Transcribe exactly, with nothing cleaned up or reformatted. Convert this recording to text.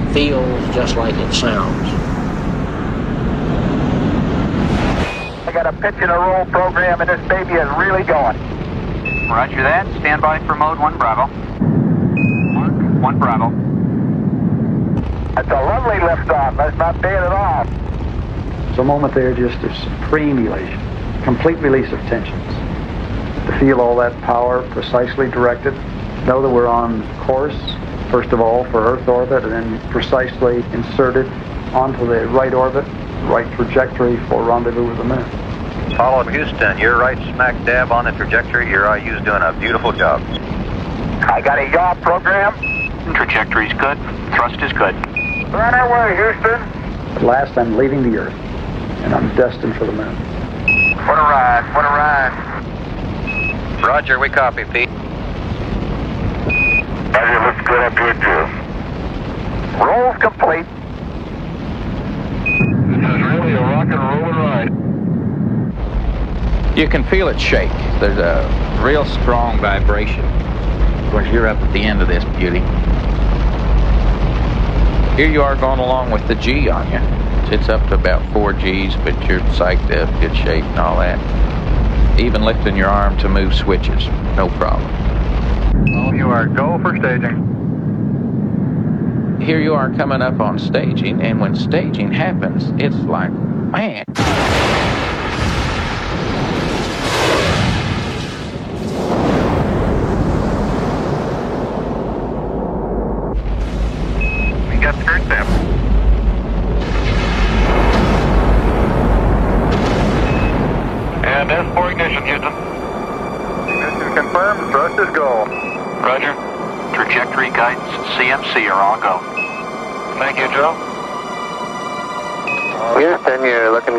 feels just like it sounds. I got a pitch and a roll program, and this baby is really going. Roger that. Stand by for mode one Bravo. Mark one Bravo. It's a lovely liftoff. That's not bad at all. It's a moment there just of supreme elation, complete release of tensions. To feel all that power precisely directed, know that we're on course, first of all, for Earth orbit, and then precisely inserted onto the right orbit, right trajectory for rendezvous with the moon. Apollo Houston, you're right smack dab on the trajectory. Your I U's doing a beautiful job. I got a yaw program. Trajectory's good. Thrust is good. We're on our way, Houston. At last, I'm leaving the Earth, and I'm destined for the moon. What a ride, what a ride. Roger, we copy, Pete. Roger, looks good up here, too. Roll's complete. This is really a rock and rolling ride. You can feel it shake. There's a real strong vibration. Of course, you're up at the end of this beauty. Here you are going along with the G on you. It's up to about four G's, but you're psyched up, good shape and all that. Even lifting your arm to move switches, no problem. Oh, you are go for staging. Here you are coming up on staging, and when staging happens, it's like, man. We got skirt them. And S for ignition, Houston. Ignition confirmed. Thrust is go. Roger. Trajectory, guidance, and C M C are all go. Thank you, Joe. Houston, you're looking